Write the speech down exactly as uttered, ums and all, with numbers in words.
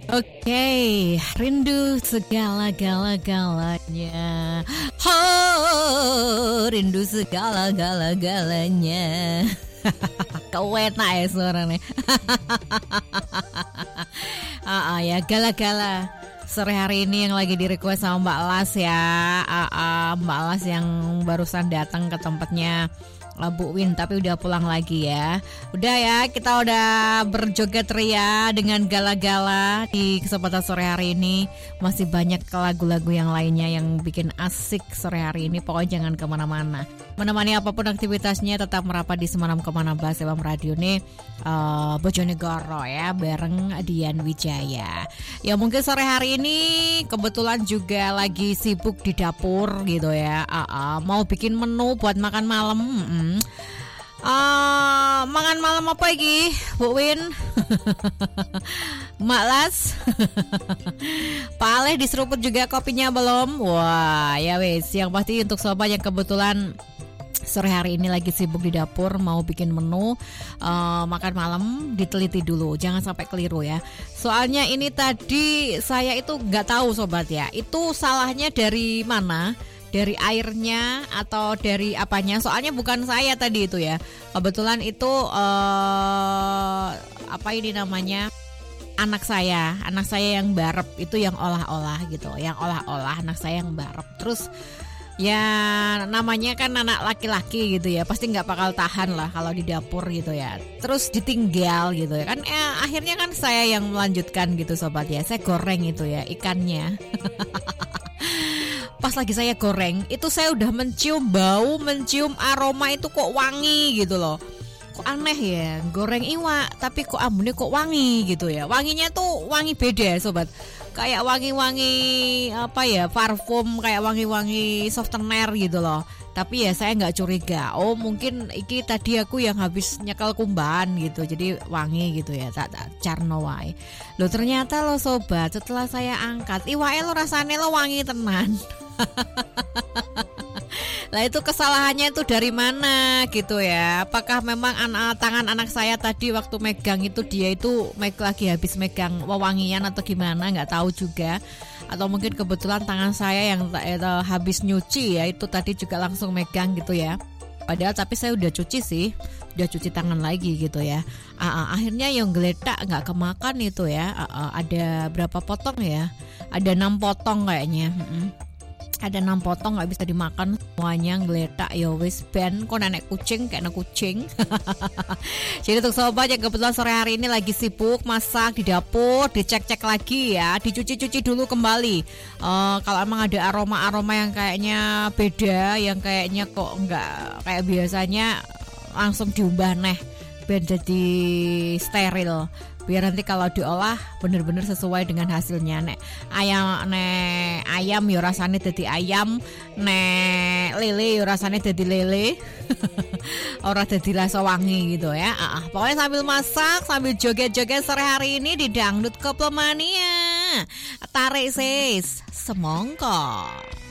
Oke, rindu segala-gala-galanya. Oh, rindu segala-gala-galanya. Kewena ya suaranya. Ah, ah, ya gala-gala. Sore hari ini yang lagi di request sama Mbak Las ya. Ah, ah, Mbak Las yang barusan datang ke tempatnya Bu Win, tapi udah pulang lagi ya. Udah ya, kita udah berjoget ria dengan gala-gala di kesempatan sore hari ini. Masih banyak lagu-lagu yang lainnya yang bikin asik sore hari ini. Pokoknya jangan kemana-mana. Menemani apapun aktivitasnya, tetap merapat di Semalam Kemana Bahas Emang Radio nih, uh, Bojonegoro ya, bareng Dian Wijaya. Ya mungkin sore hari ini kebetulan juga lagi sibuk di dapur gitu ya. Uh, uh, mau bikin menu buat makan malam. Mm-mm. Uh, makan malam apa lagi, Bu Win? Mak Las. Pak Aleh diseruput juga kopinya belum? Wah, ya wes. Yang pasti untuk sobat yang kebetulan sore hari ini lagi sibuk di dapur mau bikin menu uh, makan malam, diteliti dulu, jangan sampai keliru ya. Soalnya ini tadi saya itu nggak tahu sobat ya, itu salahnya dari mana? Dari airnya atau dari apanya? Soalnya bukan saya tadi itu ya. Kebetulan itu uh, apa ini namanya? Anak saya, anak saya yang barep itu yang olah-olah gitu, yang olah-olah anak saya yang barep. Terus ya namanya kan anak laki-laki gitu ya, pasti nggak bakal tahan lah kalau di dapur gitu ya. Terus ditinggal gitu ya kan, eh, akhirnya kan saya yang melanjutkan gitu sobat ya. Saya goreng itu ya ikannya. Pas lagi saya goreng, itu saya udah mencium bau, mencium aroma itu kok wangi gitu loh. Kok aneh ya, goreng iwak tapi kok ambune kok wangi gitu ya. Wanginya tuh wangi beda sobat. Kayak wangi-wangi apa ya, parfum, kayak wangi-wangi softener gitu loh. Tapi ya saya nggak curiga. Oh mungkin iki tadi aku yang habis nyekel kumbahan gitu, jadi wangi gitu ya. Tak tak carno wae. Loh ternyata lo sobat, setelah saya angkat, iwake lo rasane lo wangi tenan. Lah itu kesalahannya itu dari mana gitu ya? Apakah memang anak, tangan anak saya tadi waktu megang itu dia itu meg, lagi habis megang wewangian atau gimana? Nggak tahu juga. Atau mungkin kebetulan tangan saya yang eh, habis nyuci ya itu tadi juga langsung megang gitu ya. Padahal tapi saya udah cuci sih, udah cuci tangan lagi gitu ya. Ah, ah, akhirnya yang geletak nggak kemakan itu ya. Ah, ah, ada berapa potong ya? Ada enam potong kayaknya. Mm-mm. Ada enam potong nggak bisa dimakan semuanya, ngeletak ya wis ben kok nenek kucing kayak anak kucing. Jadi untuk sobat yang kebetulan sore hari ini lagi sibuk masak di dapur, dicek-cek lagi ya, dicuci-cuci dulu kembali. Uh, kalau emang ada aroma-aroma yang kayaknya beda, yang kayaknya kok nggak kayak biasanya, langsung diubah neh ben jadi steril. Biar nanti kalau diolah bener-bener sesuai dengan hasilnya. Nek ayam nek ayam yo rasane dadi ayam, nek lele yo rasane dadi lele. Ora dadi rasa wangi gitu ya. Ah, ah. Pokoknya sambil masak, sambil joget-joget sore hari ini di Dangdut Koplo Mania. Tarik sis, semongko.